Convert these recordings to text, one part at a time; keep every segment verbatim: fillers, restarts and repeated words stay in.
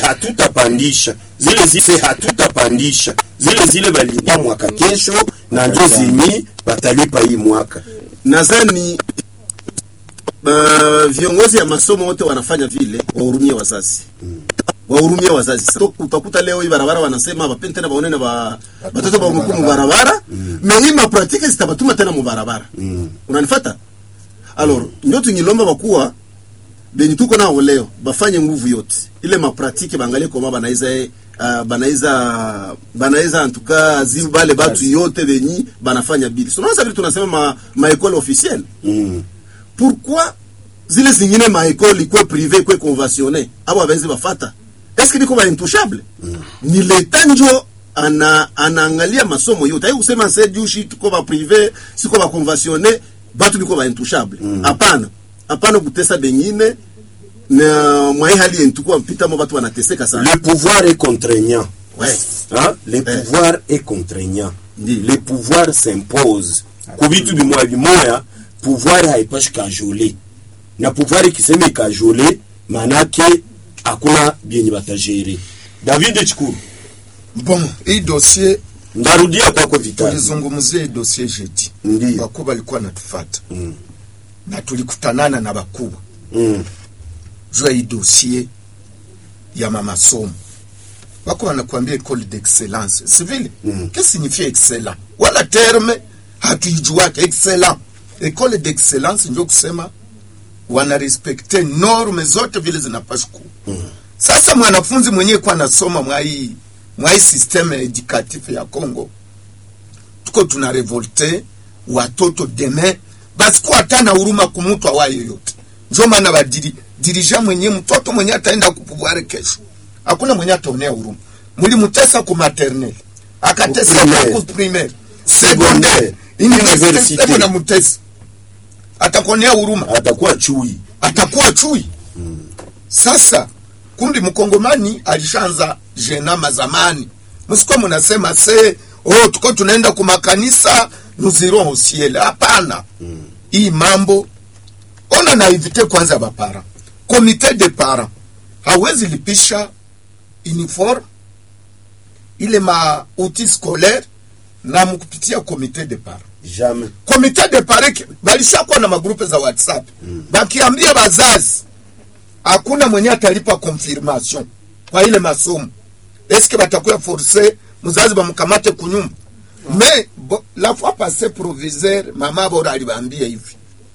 hatutapandisha zile zile hatutapandisha zile zile balipa mwaka kesho na ndio zenye batalipa hii mwaka. Nadhani uh, viongozi ya masomo wote wanafanya vile, wahurumie wazazi. Mm. Wahurumie wazazi. Sasa utakuta leo hii barabara wanasema bapende tena baone na ba watoto ba mkumu barabara, na hii ma pratique zitabatuma tena mu barabara. Mm. Unanifuata? Alors, ndio tungilomba bakuwa benye tuko nao leo bafanye nguvu yote. Ile ma pratique bangalie koma banaiza uh, banaiza banaiza antuka zibu bale batu yote benyi banafanya bili. So naanza vile tunasema ma, ma école officielle. Mm. Pourquoi zile zingine ma école iko privé iko conventionné abo abenzi bafata? Est-ce que niko ba intouchable? Mm. Ni leta njo ana anaangalia masomo yote. Hayo kusema c'est jushi tuko ba privé, siko ba conventionné, batu biko ba intouchable. Hapana. Mm. Hapana kutesa bengine na mwa hali yentuko mpita mo batu wanateseka sana. Le pouvoir est contraignant. Ouais. Hein? Le ouais. pouvoir est contraignant. Ndi. Le pouvoir s'impose. Kubitu bimoya bimoya pouvoir haipashi kajole. Na pouvoir ikisema kajole manake hakuna bienye batajere. David Chikuru. Bon, hii dossier ndarudia kwa kwa vitali. Tulizungumzia hii dossier jeudi. Ndiyo. Wakubwa walikuwa natufuata. Mm. Na tulikutanana na bakubwa. Mm. Jua hii dossier ya mama somo. Wako wanakuambia école d'excellence. C'est vile. Mm. Qu'est-ce signifie excellent? Wala terme hatuijuake excellent. École d'excellence ndio kusema wana respecte norme zote vile zinapaswa. Mm. Sasa mwanafunzi mwenyewe kwa nasoma mwa hii mwa hii system educatif ya Congo. Tuko tuna revolte watoto demain basi kwa tana huruma kumutwa wa yoyote. Ndio maana badiri dirija mwenye mtoto mwenye ataenda kupubware kesho. Hakuna mwenye ataonea huruma. Muli mutesa ku maternelle, akatesa ku primaire, secondaire, universite na mutesa. Atakonea huruma, atakuwa chui. Atakuwa chui. Mm. Sasa kundi mkongomani alishaanza jenama zamani. Msiko mnasema se oh tuko tunaenda ku makanisa nous irons au ciel. Hapana. Mm. Hii mambo ona na invite kwanza bapara. Comité de parents hawezi lipisha uniforme ile ma outils scolaires na mkupitia comité de parents. Jamais. Comité de parents balishakuwa na magrupe za WhatsApp. Mm. Bakiambia bazazi hakuna mwenye atalipa confirmation kwa ile masomo. Est-ce que batakuwa forcer mzazi bamkamate kunyumba? Mais bo, la fois passée proviseur mama bora alibambia hivi.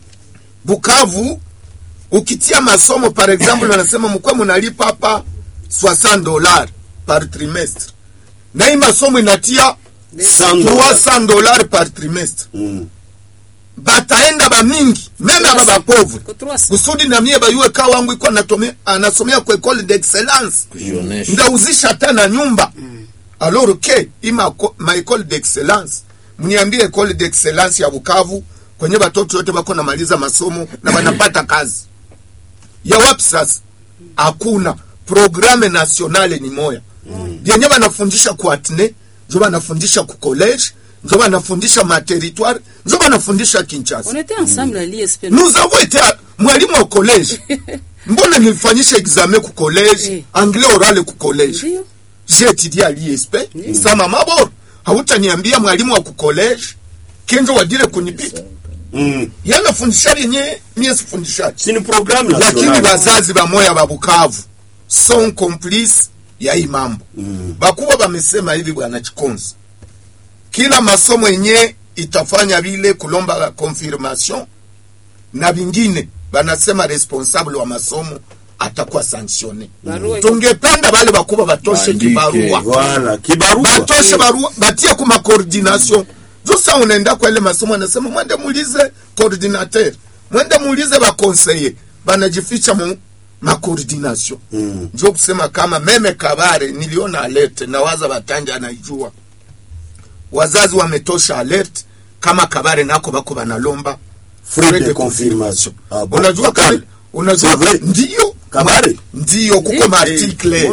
Bukavu ukitia masomo par exemple wanasema mkwe mnalipa hapa soixante dollars par trimestre. Na hii masomo inatia trois cents dollars par trimestre. Mm. Bataenda ba mingi meme aba ba pauvre. Kusudi na mie bayue ka wangu iko natomea anasomea kwa école d'excellence. Ndauzisha tena nyumba. Mm. Alors que ima ma école d'excellence mniambie école d'excellence ya Bukavu kwenye batoto yote bako na maliza masomo na wanapata kazi. Ya wapi sasa? Hakuna programme nationale ni moya. Mm. Yenye wanafundisha kwa atne, ndio wanafundisha ku college, ndio wanafundisha ma territoire, ndio wanafundisha Kinshasa. On était ensemble à l'I S P. Nous avons été mwalimu au college. Mbona nilifanyisha examen ku college, hey. Anglais oral ku college. Ndiyo. J'ai étudié à l'I S P. Mm. Sama mabor. Hautaniambia mwalimu wa ku college kenjo wadire kunipita. Mm. Yana fundisha yenye mie sifundisha. Si ni programme national. Lakini bazazi ba moya ba Bukavu sont complices ya hii mambo. Mm. Bakubwa bamesema hivi bwana Chikonzi. Kila masomo yenye itafanya vile kulomba confirmation na vingine banasema responsable wa masomo atakuwa sanctionné. Mm. Tungependa wale bakubwa batoshe kibarua. Voilà, kibarua. Batoshe barua, batie kuma coordination. Josa unaenda kwa ile masomo anasema mwende muulize coordinateur. Mwende muulize ba conseiller. Banajificha mu ma coordination. Mm. Ndio kusema kama meme Kabare niliona alert na waza batanja anaijua. Wazazi wametosha alert kama Kabare nako bako banalomba frais de confirmation. Ah, bon? Unajua kama unajua ndio Kabare ndio kuko ma article.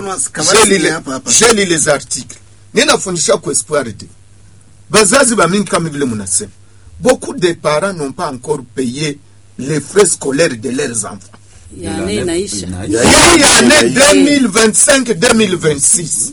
J'ai les articles. Ninafundisha kwa espoir de bazazi ba mingi kama vile mnasema. Beaucoup de parents n'ont pas encore payé les frais scolaires de leurs enfants. ya ne inaisha hii ya ne deux mille vingt-cinq deux mille vingt-six.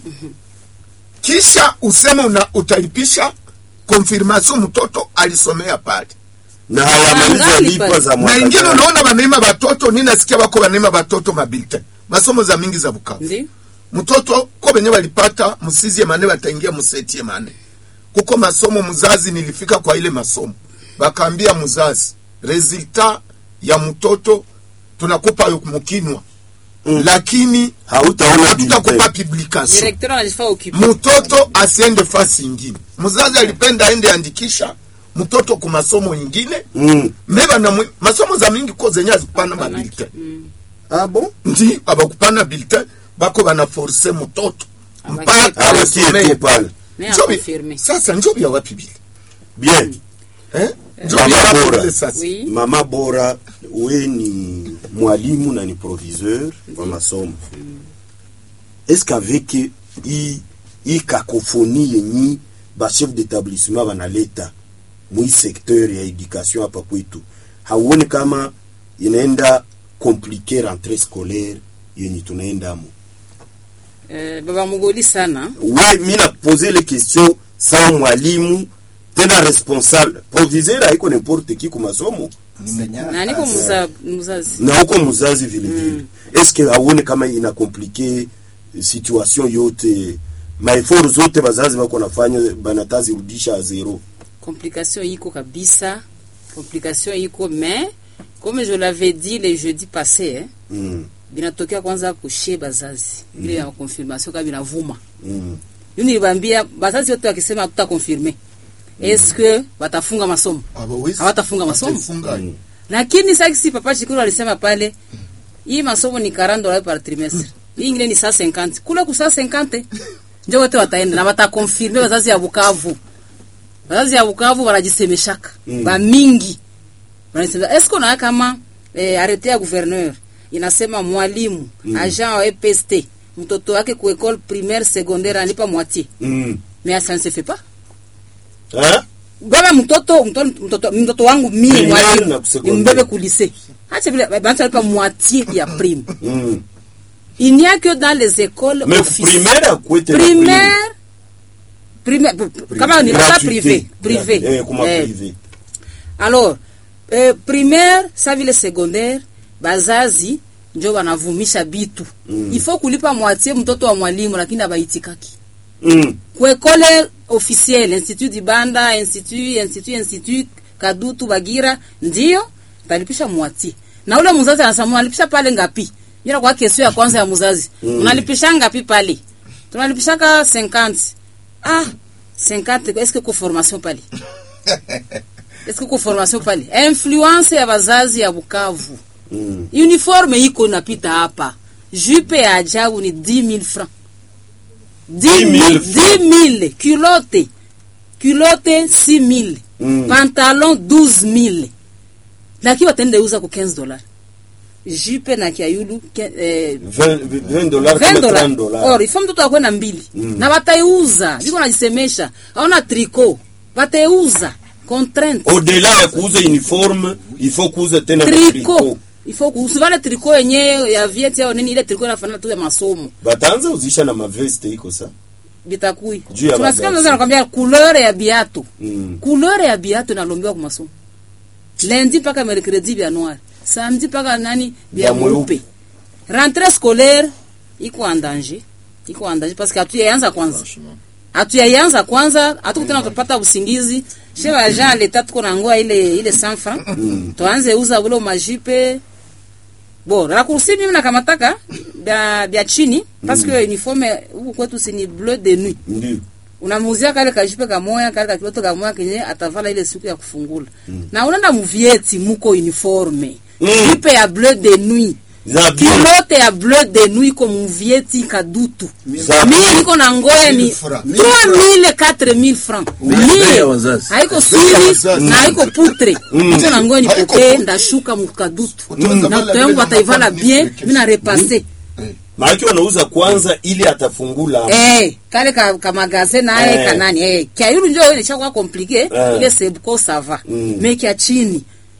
Kisha useme una utalipisha confirmation mtoto alisomea pale. Na hawamaliza lipo za mwaka. Na ingine unaona wanaima watoto, nini nasikia wako wanaima watoto mabilite. Masomo za mingi za Bukavu. Ndio. Mtoto kwa benye walipata msizie mane wataingia msetie mane. Kuko masomo mzazi nilifika kwa ile masomo. Bakaambia mzazi, resulta ya mtoto tunakupa mkinwa. Mm. Lakini hautaona tutakupa publication. Directeur anajifaa occupé. Mtoto asiende fasi nyingine. Mzazi alipenda aende andikisha mtoto kwa masomo nyingine. Mm. Meba na mwe, masomo za mingi ko zenye azipana mabilite. Mm. Ah bon? Ndi abakupana bulletin bako bana forcer mtoto. Mpaka awasomee pale. Njobi. Sasa njobi ya wapi bile? Bien. Eh? Njobi ya bora. Oui. Mama Bora, we ni mwalimu na ni proviseur wa masomo. Mm. Est-ce qu'avec i i cacophonie yenyi ba chef d'établissement banaleta mwi secteur ya education hapa kwetu, hauone kama inaenda compliquer rentrée scolaire yenye tunaenda mo? Eh, baba mugoli sana. Ouais, mimi na poser les questions sans mwalimu tena responsable. Proviseur haiko n'importe qui kwa masomo. Na niko muza, muzazi. Na uko muzazi vile vile. Mm. Est-ce que hauone kama ina compliquer situation yote? Maeforo zote bazazi wako nafanya banatazi rudisha a zero. Complication iko kabisa. Complication iko, mais comme je l'avais dit le jeudi passé, hein, Mm. binatokea kwanza kushie bazazi. Mm. Ile ya confirmation kama binavuma. Mm. Yuni nilibambia bazazi wote wakisema hatuta confirmer. Mm. Est-ce que watafunga masomo? Hawatafunga masomo. Mm. Lakini sasa si papa Chikuru alisema pale, hii masomo ni quarante dollars par trimestre. Hii ingine ni cent cinquante. Kule ku cent cinquante ndio wote wataenda na watakonfirme wazazi ya Bukavu. Wazazi ya Bukavu wanajisemeshaka. Mm. Ba mingi. Wanasema est-ce qu'on a kama eh, arrêté ya gouverneur inasema mwalimu mm. agent wa E P S T mtoto wake ku école primaire secondaire anipa moitié. Mm. Mais ça ne se fait pas. Hein? Baba mtoto mtoto mtoto, mtoto wangu mimi mwalimu mbebe ku lycée. Acha vile banta alipa moitié ya prime. Mm. Il n'y a que dans les écoles mais officielles. Primaire, primaire, primaire, comment on dit ça, privé, privé. Eh, comment eh. privé. Alors, eh, primaire, ça vile secondaire, bazazi, njo wanavumisha bitu. Mm. Il faut kulipa moitié mtoto wa mwalimu, lakini abaitikaki. Mm. Kwa école officielle, Institut Dibanda, Institut, Institut, Institut, Kadutu, Bagira, ndio, talipisha moitié. Na ule mzazi anasema alipisha pale ngapi? Yera kwa kesho ya kwanza ya mzazi. Mm. Unalipisha ngapi pale? Tunalipishaka cinquante. Ah, cinquante, est-ce que ko formation pale? Est-ce que ko formation pale? Influence ya bazazi ya Bukavu. Mm. Uniforme iko inapita hapa. Jupe ya ajabu ni dix mille francs. dix mille. Culotte. Culotte six mille. Mm. Pantalon douze mille. Lakini watende uza kwa quinze dollars. Jipe na kiayulu eh, vingt dollars kama trente dollars. Or ifo mtoto akwenda mbili. Mm. Na wataiuza. Biko najisemesha. Haona tricot. Wataiuza. Contrainte. Au-delà ya kuuza uniforme, il faut kuuza tena tricot. tricot. Il faut kuuza tricot yenyewe ya vieti au nini ile tricot inafanana tu ya masomo. Batanza uzisha na maveste iko sa. Bitakui. Tunasikia mzazi anakuambia couleur ya biatu. Mm. Couleur ya biatu inalombiwa kwa masomo. Lundi paka mercredi bia noir. Samedi paka nani bia mweupe. Rentrée scolaire iko en danger. Iko en danger parce que hatuyaanza kwanza. Hatuyaanza kwanza, hatukutana tupata usingizi. Shewa agent l'état tuko na ngoa ile ile cent francs. Mm. Tuanze uza ule majipe. Bon, la course mimi na kamataka bia bia chini parce que mm. uniforme huko kwetu si ni bleu de nuit. Ndio. Unamuzia kale kajipe kamoya kale kakiloto kamoya kenye atavala ile siku ya kufungula. Mm. Na unaenda muvieti muko uniforme. Mm. Jipe ya bleu de nuit. Kilote ya bleu de nuit ko muvieti kadutu. Mimi niko na ngoya ni trois mille quatre mille francs. Mimi haiko siri na haiko putre. Niko na ngoya ni poke ndashuka mukadutu. Na mtoto ataivala bien, mimi na repasser. Maana wanauza kwanza ili atafungula. Eh, kale ka, ka magazine naye eh. Kanani eh. Kia yulu njoo ile chakwa compliqué, eh. Ile sebko ça va. Mm. Mais kia chini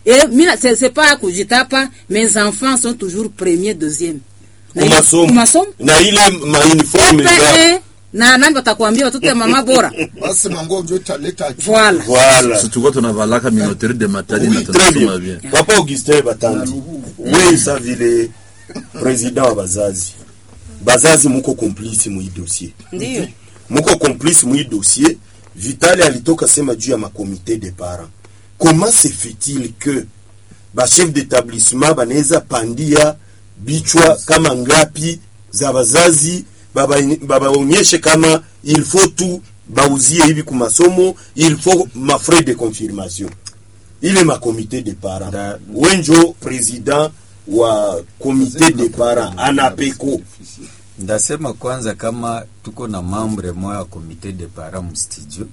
Et mina c'est c'est pas kujitapa, mes enfants sont toujours premiers, deuxième. Kumasomo. Kumasomo. Na ile ma uniforme ya na nani watakwambia watoto ya mama bora. Basi mango ndio taleta. Voilà. Voilà. Surtout quand on a valaka minoterie de matadi na tunasoma bien. Papa Augustin Batandi. Wewe sa vile president wa bazazi. Bazazi muko complice mu dossier. Ndio. Muko complice mu dossier. Vitali alitoka sema juu ya ma comité des parents. Comment se fait-il que ba chef d'établissement banaweza pandia bichwa kama ngapi za bazazi baba baba onyeshe kama il faut tout bauzie hivi ku masomo, il faut ma frais de confirmation. Il est ma comité de parents. Da, wenjo président wa comité de parents anapeko. Ndasema kwanza kama tuko na membre moya comité de parents mstudio.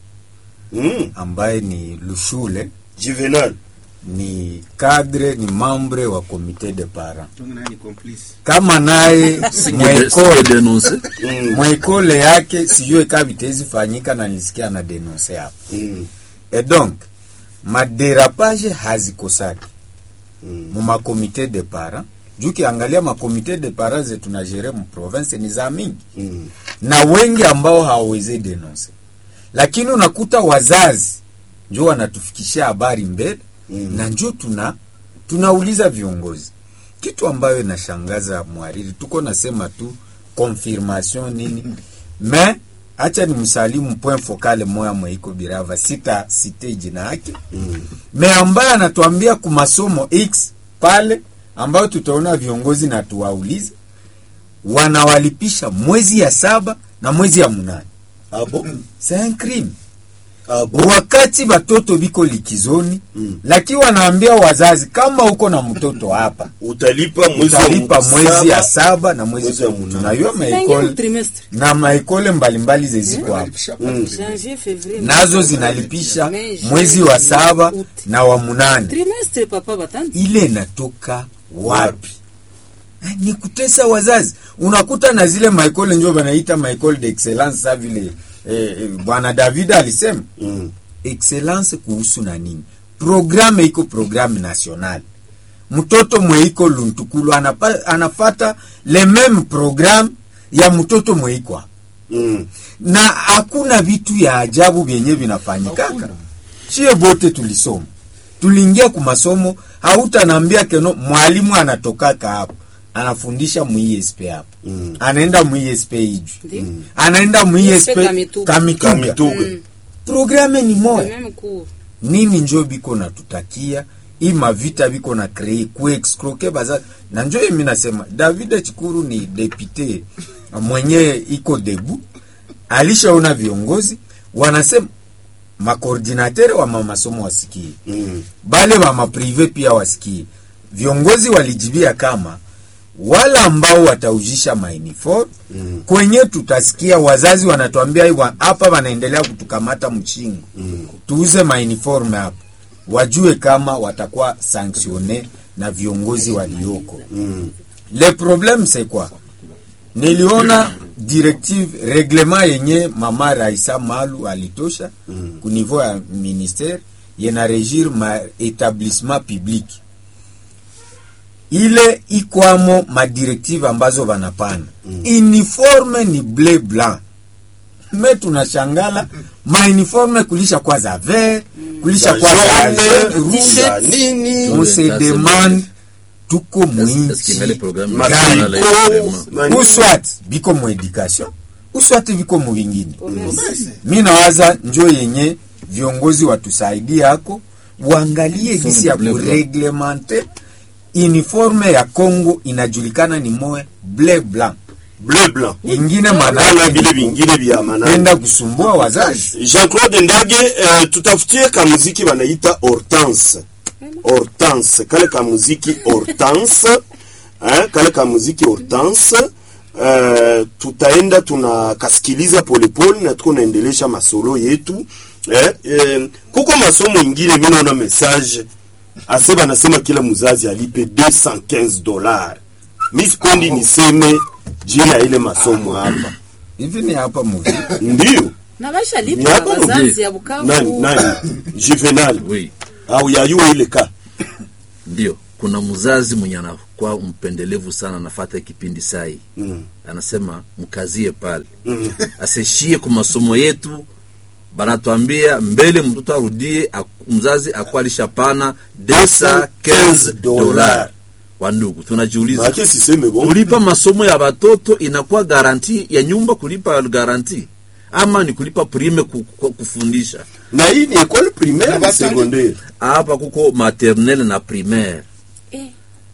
Mm. Ambaye ni Lushule Juvenal ni cadre ni membre wa comité de parents. Tunani complice. Kama naye mwekole denoncer mwekole yake sijue kabitezi fanyika na nisikia na denoncer hapo. Mm. Et donc maderapage hazikosaki mm. mu ma comité de parents. Juki angalia ma comité de parents zetu na gere mu province ni za mingi Mm. na wengi ambao hawawezi denoncer, lakini unakuta wazazi njoo wanatufikishia habari mbele mm. na njoo tuna tunauliza viongozi, kitu ambayo inashangaza mwariri. Tuko nasema tu confirmation nini mais acha ni msalimu point focal moya mweiko Birava, sita site jina yake mm. me ambaye anatuambia ku masomo X pale ambayo tutaona viongozi na tuwaulize wanawalipisha mwezi ya saba na mwezi ya munane. Abo C'est un crime. abo Wakati batoto biko likizoni mm. lakini wanaambia wazazi kama uko na mtoto hapa utalipa mwezi utalipa wa mwezi ya saba na mwezi ya munane. Tunayua maekole trimestre. na maekole mbalimbali zeziko hapa Mm. Janvier, février. nazo zinalipisha mwezi wa saba na wa munane. Trimestre papa Batandi. Ile natoka wapi? Ni kutesa wazazi. Unakuta na zile maekole njoo banaita maekole d'excellence sa vile eh, eh, bwana David alisema Mm. excellence kuhusu na nini? Programme iko programme national. Mtoto mweiko Luntukulu anapa, anafata le même programme ya mtoto mweiko. Mm. Na hakuna vitu ya ajabu vyenye vinafanyikaka. Chie bote tulisoma. Tuliingia ku masomo, hautanambia keno mwalimu anatokaka hapo. Anafundisha mu I S P hapo. Mm. Anaenda mu I S P Iju. Mm. Anaenda mu I S P Kamituga. Kamituga. Mm. Programe ni moja. Même cours. Nini njoo biko na tutakia ima vita biko na krei ku excroquer baza na njoo mimi nasema David Chikuru ni député mwenye iko debu alishaona viongozi wanasema makoordinateur wa masomo wasikie Mm. bale wa maprive pia wasikie. Viongozi walijibia kama wala ambao wataujisha mauniform mm. kwenye tutasikia wazazi wanatuambia hivi hapa wanaendelea kutukamata mchingo mm. tuuze mauniform hapa, wajue kama watakuwa sanctionné na viongozi walioko mm. Le problème c'est quoi? Niliona directive reglement yenye mama Raisa Malu alitosha mm. ku niveau ya ministère yena régir ma établissement public. Ile ikwamo ma directive ambazo wanapana mm. uniforme ni bleu blanc. Me tunashangala ma uniforme kulisha kwa za vert mm. kulisha kwa za rouge nini. On se demande tuko mwinchi uswat biko mu education uswat biko mu vingine. Mimi nawaza njoo yenye viongozi watusaidie hako waangalie gisi ya kureglementer uniforme ya Congo inajulikana ni moe bleu blanc Bleu blanc. ingine Wala manake vile vingine vya manani. enda kusumbua wazazi. Jean-Claude Ndage, uh, tutafutie ka muziki wanaita Hortense. Hortense, kale ka muziki Hortense, eh, kale ka muziki Hortense. Uh, tutaenda tunakasikiliza polepole na tuko naendelesha masolo yetu. Eh, eh, kuko masomo ingine mimi naona message aseba nasema kila mzazi alipe deux cent quinze dollars. Mimi sipendi niseme jina ile masomo hapa. Hivi ni hapa muziki. Ndio. Na maisha lipa Ni hapa wazazi ya Bukavu. Nani nani Juvenal. Oui. Au ya yu ile ka. Ndio, kuna mzazi mwenye anakuwa mpendelevu sana, anafuata kipindi sai. Mm. Anasema mkazie pale. Mm. Asishie kwa masomo yetu. Banatuambia mbele mtoto arudie mzazi akwalisha pana deux cent quinze dollars. Wandugu, tunajiuliza kulipa masomo ya watoto inakuwa garanti ya nyumba, kulipa garanti ama ni kulipa prime kufundisha? Na hii ni école primaire na secondaire. Hapa kuko maternelle na primaire. Eh.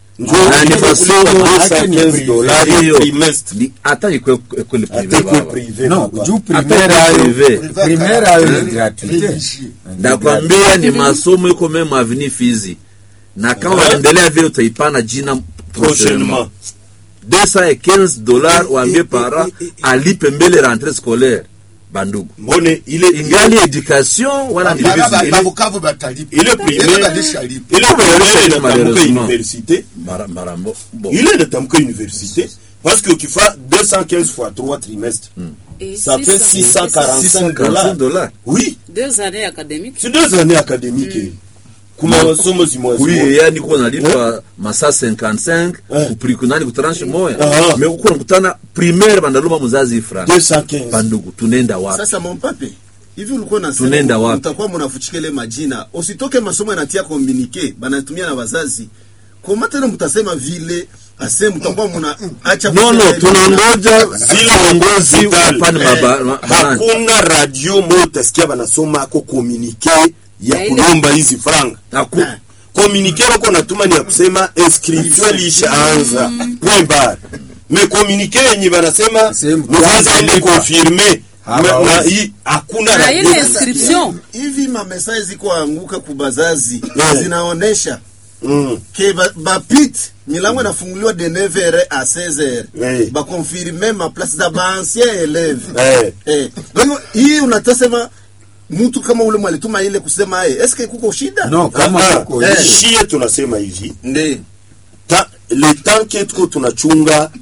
Na ni masomo quinze dollars trimestre. Hata iko école privée. No, juu primaire ayo primaire ayo ni gratuite. Nakwambia ni masomo iko meme avenue Fizi. Na kama unaendelea vile utaipana jina prochainement. deux cent quinze dollars waambie para alipe mbele rentrée scolaire. Bandugu, mbone ile ingali education wala ni babukavu batalipa ile primaire ile primaire na tamka université mara mara bon ile na tamka université parce que ukifa deux cent quinze fois trois trimestres mm. ça fait six cent quarante-cinq dollars. Oui, deux années académiques. C'est deux années académiques. Mm. Kuma masomo zimoja. Oui, yani kwa nalipa masa cinquante-cinq kupri kunani kutranche moja. Mais uko nakutana primaire bandaloma mzazi franc deux cent quinze. Bandugu, tunenda wapi? Sasa mon pape, hivi ulikuwa na sema utakuwa mnafuchikele majina. Usitoke masomo yanatia communiquer, banatumia na wazazi. Kwa tena mtasema vile aseme mtakuwa mna acha. No no, tunangoja zile uongozi upande baba. Hakuna radio moja utasikia banasoma ako communiquer ya kulomba hizi franga. Naku communiquer wako natuma ni ya kusema inscription ilishaanza. Point barre. Mais communiquer yenye banasema mzazi ende confirmer na hii hakuna na ile inscription. Hivi ma message ziko anguka kubazazi zinaonesha mm. ke ba, ba pit milango inafunguliwa de neuf heures à seize heures. Hey. Ba confirmer ma place da ba ancien élève. Eh. Eh. Donc hii unatasema mtu kama ule mwalituma ile kusema eh eske kuko shida? No, kama kuko eh. Shie tunasema hivi. Ndi. Ta le temps que tuko tunachunga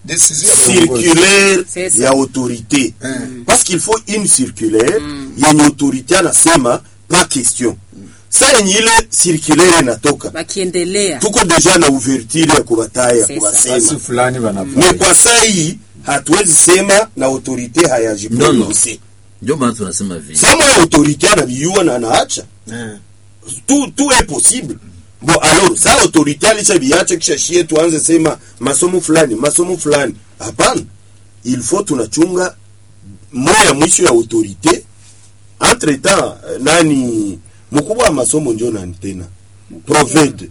circulaire ya autorité. Mm. Parce qu'il faut une circulaire mm. ya une autorité anasema pas question. Sa yenye ile circulaire inatoka bakiendelea tuko deja na ouverture ya kubataya kubasema fulani banafu. Mais kwa saa hii hatuwezi sema na autorité hayajibu. No, no. Ndio maana tunasema hivi. Sama ya autorité anabiyua na anaacha. Mm. Tout tout est possible. Bon alors ça autorité alishabiacha kisha shie tuanze sema masomo fulani masomo fulani. Hapana. Il faut tunachunga moya mwisho ya autorité. Entre temps nani mkubwa wa masomo ndio nani tena? Provede.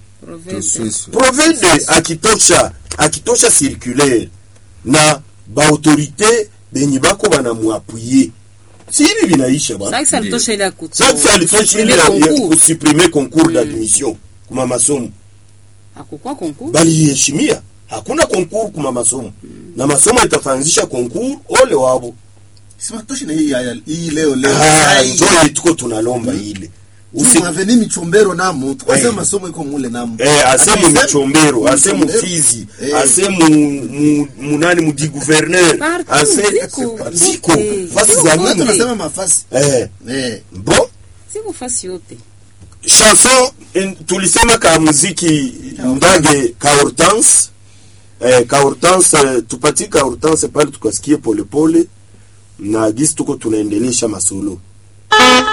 Provede akitosha akitosha circulaire na ba autorité benye bako bana muapuyer. Si hivi vinaisha bwana. Sasa alitosha ile kutu. Sasa alitosha ile ya kusuprimer concours d'admission kuma masomo. Hakukuwa concours. Bali heshimia. Hakuna concours kuma masomo. Mm. Na masomo itafanzisha concours ole wabo. Sima toshi na hii hii leo leo. Ah, ndio tuko tunalomba mm. ile. Usingaveni michombero namo. Tukasema hey. Masomo iko mule namo. Eh, asemu michombero, asemu Fizi, hey. Asemu munani mudi gouverneur, asemu ziko. Fasi za nini tunasema mafasi. Eh. Eh. Bon. Siko fasi yote. Chanson tulisema ka muziki ndage ka Hortense. Eh, ka Hortense tupatie ka Hortense pale tukasikie pole pole na gisi tuko tunaendelesha masolo.